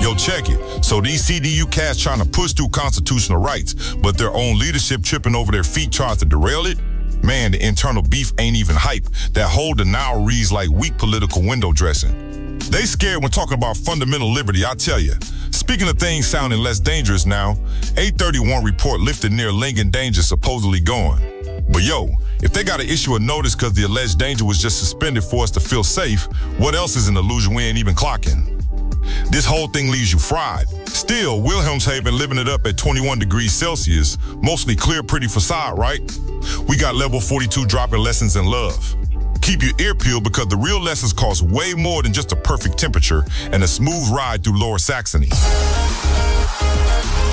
Yo, check it. So these CDU cats trying to push through constitutional rights, but their own leadership tripping over their feet tries to derail it? Man, the internal beef ain't even hype. That whole denial reads like weak political window dressing. They scared when talking about fundamental liberty, I tell you. Speaking of things sounding less dangerous now, 831 report lifted near Lincoln danger supposedly gone. But yo, if they gotta issue a notice because the alleged danger was just suspended for us to feel safe, what else is an illusion we ain't even clocking? This whole thing leaves you fried. Still, Wilhelmshaven living it up at 21 degrees Celsius, mostly clear, pretty facade, right? We got level 42 dropping lessons in love. Keep your ear peeled because the real lessons cost way more than just a perfect temperature and a smooth ride through Lower Saxony.